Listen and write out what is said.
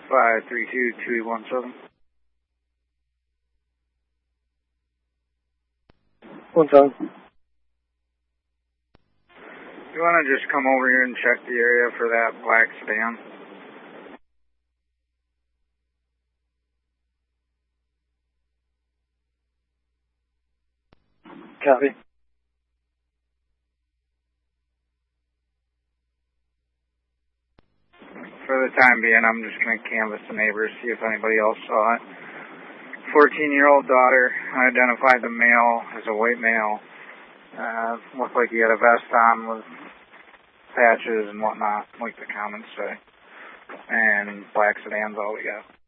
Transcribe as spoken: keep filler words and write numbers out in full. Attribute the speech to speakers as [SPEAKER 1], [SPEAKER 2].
[SPEAKER 1] five three two two one seven.
[SPEAKER 2] One seven.
[SPEAKER 1] You want to just come over here and check the area for that black sedan?
[SPEAKER 2] Copy.
[SPEAKER 1] For the time being, I'm just going to canvass the neighbors, see if anybody else saw it. fourteen-year-old daughter, identified the male as a white male. Uh, looked like he had a vest on with patches and whatnot, like the comments say. And black sedan's all we got.